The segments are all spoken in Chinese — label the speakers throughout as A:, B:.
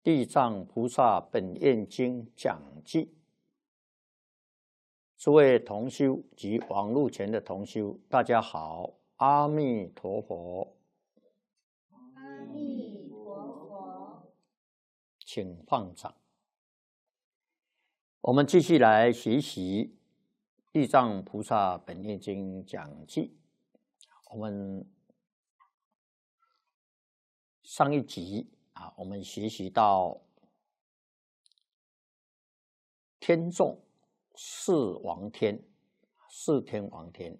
A: 地藏菩萨本愿经讲记，诸位同修及网络前的同修，大家好，阿弥陀佛。
B: 阿弥陀佛，
A: 请放掌。我们继续来学习地藏菩萨本愿经讲记。我们上一集我们学习到天众四王天，四天王天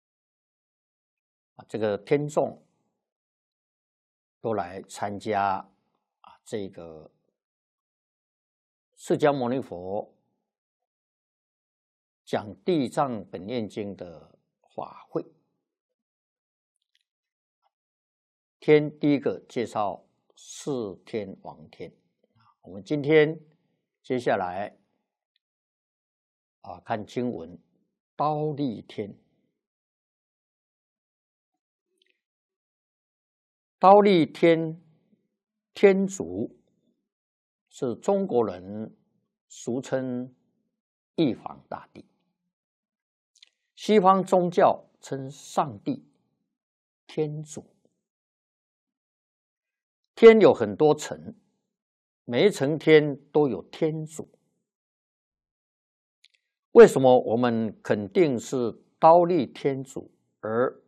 A: 这个天众都来参加这个释迦牟尼佛讲地藏本愿经的法会。第一个介绍四天王天，我们今天接下来看经文，忉利天。忉利天天主是中国人俗称玉皇大帝，西方宗教称上帝天主。天有很多层，每一层天都有天主。为什么我们肯定是忉利天主，而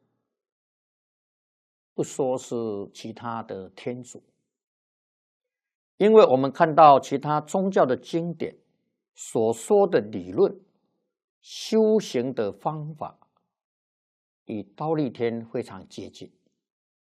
A: 不说是其他的天主？因为我们看到其他宗教的经典所说的理论、修行的方法，与忉利天非常接近。